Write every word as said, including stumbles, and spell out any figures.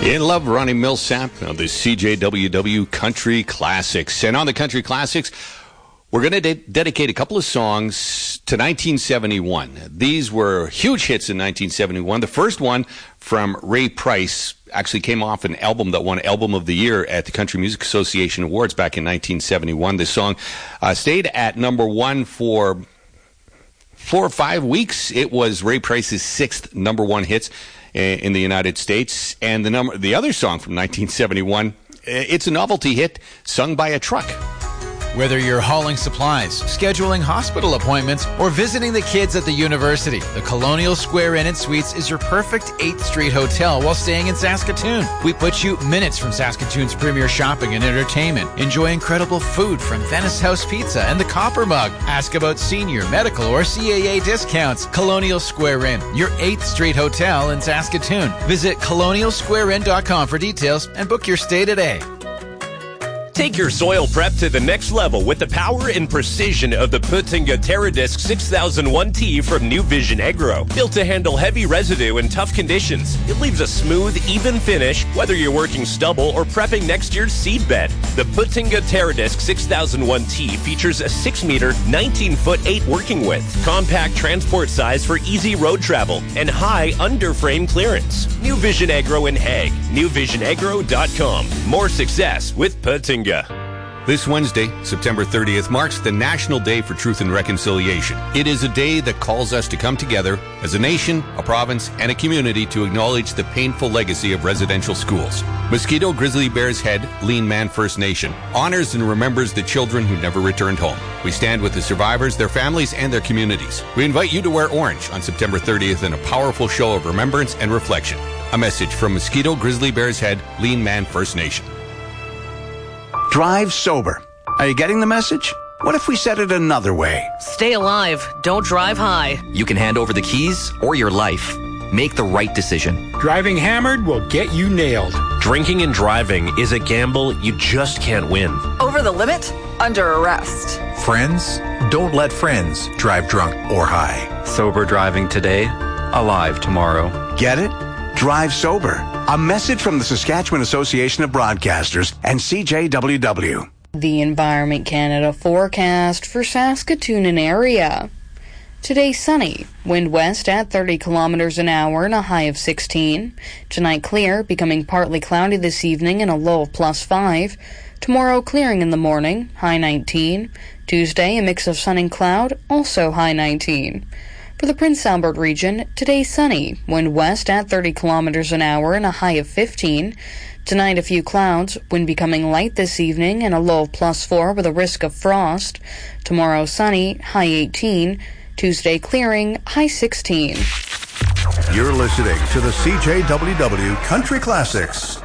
In Love, Ronnie Millsap of the C J W W Country Classics. And on the Country Classics, we're going to de- dedicate a couple of songs to nineteen seventy-one. These were huge hits in nineteen seventy-one. The first one from Ray Price actually came off an album that won Album of the Year at the Country Music Association Awards back in nineteen seventy-one. This song uh, stayed at number one for four or five weeks. It was Ray Price's sixth number one hits in the United States. And the number, the other song from nineteen seventy-one, it's a novelty hit sung by a truck. Whether you're hauling supplies, scheduling hospital appointments, or visiting the kids at the university, the Colonial Square Inn and Suites is your perfect eighth Street hotel while staying in Saskatoon. We put you minutes from Saskatoon's premier shopping and entertainment. Enjoy incredible food from Venice House Pizza and the Copper Mug. Ask about senior, medical, or C A A discounts. Colonial Square Inn, your eighth Street hotel in Saskatoon. Visit colonial square inn dot com for details and book your stay today. Take your soil prep to the next level with the power and precision of the Puttinga TerraDisc six thousand one T from New Vision Agro. Built to handle heavy residue in tough conditions, it leaves a smooth, even finish, whether you're working stubble or prepping next year's seed bed. The Puttinga TerraDisc six thousand one T features a six meter, nineteen foot eight working width, compact transport size for easy road travel, and high under-frame clearance. New Vision Agro in Hague. new vision agro dot com. More success with Puttinga. This Wednesday, September thirtieth, marks the National Day for Truth and Reconciliation. It is a day that calls us to come together as a nation, a province, and a community to acknowledge the painful legacy of residential schools. Mosquito Grizzly Bear's Head, Lean Man First Nation, honors and remembers the children who never returned home. We stand with the survivors, their families, and their communities. We invite you to wear orange on September thirtieth in a powerful show of remembrance and reflection. A message from Mosquito Grizzly Bear's Head, Lean Man First Nation. Drive sober. Are you getting the message? What if we said it another way? Stay alive. Don't drive high. You can hand over the keys or your life. Make the right decision. Driving hammered will get you nailed. Drinking and driving is a gamble you just can't win. Over the limit? Under arrest. Friends? Don't let friends drive drunk or high. Sober driving today, alive tomorrow. Get it? Drive sober. A message from the Saskatchewan Association of Broadcasters and C J W W. The Environment Canada forecast for Saskatoon and area. Today sunny, wind west at thirty kilometers an hour and a high of sixteen. Tonight clear, becoming partly cloudy this evening and a low of plus five. Tomorrow clearing in the morning, high nineteen. Tuesday a mix of sun and cloud, also high nineteen. For the Prince Albert region, today sunny, wind west at thirty kilometers an hour and a high of fifteen. Tonight a few clouds, wind becoming light this evening and a low of plus four with a risk of frost. Tomorrow sunny, high eighteen. Tuesday clearing, high sixteen. You're listening to the C J W W Country Classics.